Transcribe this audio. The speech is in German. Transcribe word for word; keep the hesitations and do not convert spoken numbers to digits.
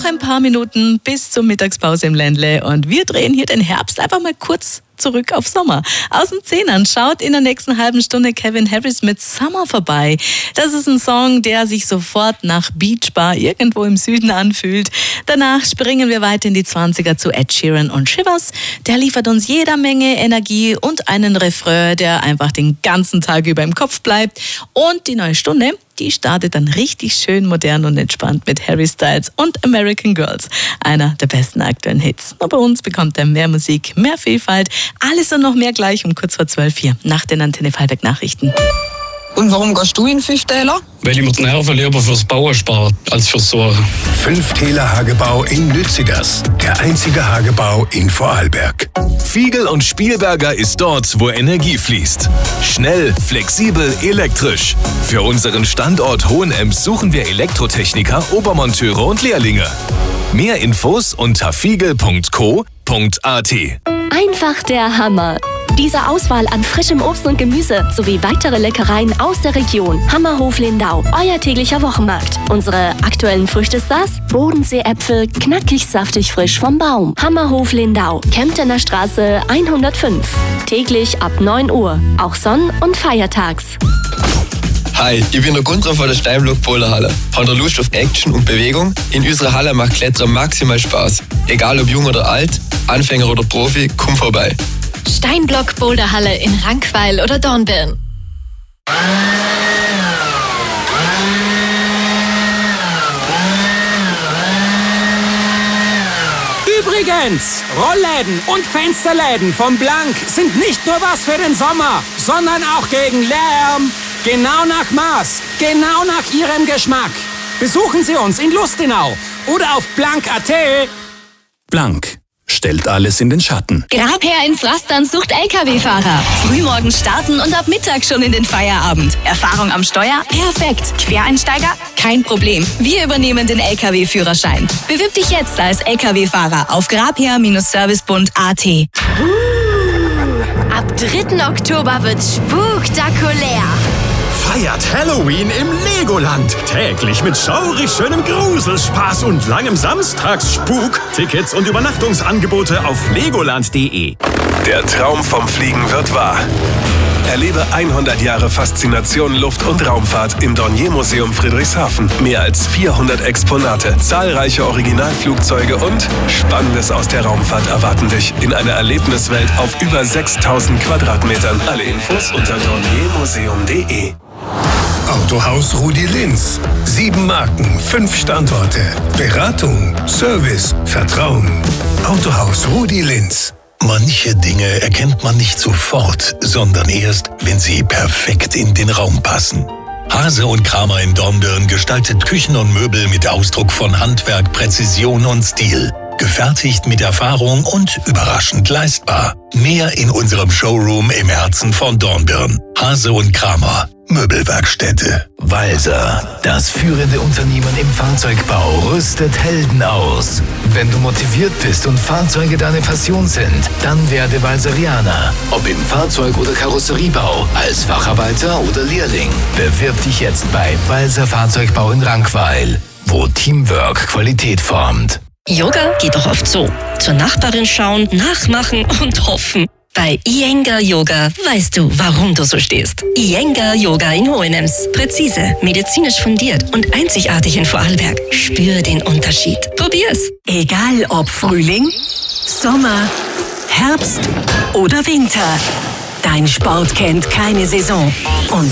Noch ein paar Minuten bis zur Mittagspause im Ländle und wir drehen hier den Herbst einfach mal kurz zurück auf Sommer. Aus den Zehnern schaut in der nächsten halben Stunde Calvin Harris mit Summer vorbei. Das ist ein Song, der sich sofort nach Beachbar irgendwo im Süden anfühlt. Danach springen wir weiter in die zwanziger zu Ed Sheeran und Shivers. Der liefert uns jeder Menge Energie und einen Refrain, der einfach den ganzen Tag über im Kopf bleibt. Und die neue Stunde, die startet dann richtig schön modern und entspannt mit Harry Styles und American Girls. Einer der besten aktuellen Hits. Und bei uns bekommt er mehr Musik, mehr Vielfalt. Alles und noch mehr gleich um kurz vor zwölf hier nach den Antenne Vorarlberg Nachrichten. Und warum gehst du in Fünftäler? Weil ich mir die Nerven lieber fürs Bauen spare, als fürs Sorgen. Fünftäler Hagebau in Lützigers. Der einzige Hagebau in Vorarlberg. Fiegel und Spielberger ist dort, wo Energie fließt. Schnell, flexibel, elektrisch. Für unseren Standort Hohenems suchen wir Elektrotechniker, Obermonteure und Lehrlinge. Mehr Infos unter fiegel punkt co punkt at. Einfach der Hammer. Diese Auswahl an frischem Obst und Gemüse sowie weitere Leckereien aus der Region. Hammerhof Lindau, euer täglicher Wochenmarkt. Unsere aktuellen Früchtestars? Bodenseeäpfel, knackig saftig frisch vom Baum. Hammerhof Lindau, Kemptener Straße hundertfünf. Täglich ab neun Uhr, auch sonn- und feiertags. Hi, ich bin der Gunther von der Steinblock Boulderhalle. Habt ihr Lust auf Action und Bewegung? In unserer Halle macht Klettern maximal Spaß. Egal ob jung oder alt, Anfänger oder Profi, komm vorbei. Steinblock Boulderhalle in Rankweil oder Dornbirn. Übrigens, Rollläden und Fensterläden vom Blank sind nicht nur was für den Sommer, sondern auch gegen Lärm. Genau nach Maß, genau nach Ihrem Geschmack. Besuchen Sie uns in Lustenau oder auf blank punkt at. Blank stellt alles in den Schatten. Grabherr in Pflastern sucht L K W-Fahrer. Frühmorgens starten und ab Mittag schon in den Feierabend. Erfahrung am Steuer? Perfekt. Quereinsteiger? Kein Problem. Wir übernehmen den L K W-Führerschein. Bewirb dich jetzt als L K W-Fahrer auf grabherr Service punkt at. Uh, ab dritten Oktober wird's spektakulär. Feiert Halloween im Legoland. Täglich mit schaurig schönem Gruselspaß und langem Samstagsspuk. Tickets und Übernachtungsangebote auf legoland punkt de. Der Traum vom Fliegen wird wahr. Erlebe hundert Jahre Faszination Luft- und Raumfahrt im Dornier-Museum Friedrichshafen. Mehr als vierhundert Exponate, zahlreiche Originalflugzeuge und Spannendes aus der Raumfahrt erwarten dich in einer Erlebniswelt auf über sechstausend Quadratmetern. Alle Infos unter dornier museum punkt de. Autohaus Rudi Linz. Sieben Marken, fünf Standorte. Beratung, Service, Vertrauen. Autohaus Rudi Linz. Manche Dinge erkennt man nicht sofort, sondern erst, wenn sie perfekt in den Raum passen. Hase und Kramer in Dornbirn gestaltet Küchen und Möbel mit Ausdruck von Handwerk, Präzision und Stil. Gefertigt mit Erfahrung und überraschend leistbar. Mehr in unserem Showroom im Herzen von Dornbirn. Hase und Kramer. Möbelwerkstätte. Walser, das führende Unternehmen im Fahrzeugbau, rüstet Helden aus. Wenn du motiviert bist und Fahrzeuge deine Passion sind, dann werde Walserianer. Ob im Fahrzeug- oder Karosseriebau, als Facharbeiter oder Lehrling. Bewirb dich jetzt bei Walser Fahrzeugbau in Rankweil, wo Teamwork Qualität formt. Yoga geht doch oft so. Zur Nachbarin schauen, nachmachen und hoffen. Bei Iyengar Yoga weißt du, warum du so stehst. Iyengar Yoga in Hohenems. Präzise, medizinisch fundiert und einzigartig in Vorarlberg. Spür den Unterschied. Probier's. Egal ob Frühling, Sommer, Herbst oder Winter. Dein Sport kennt keine Saison. Und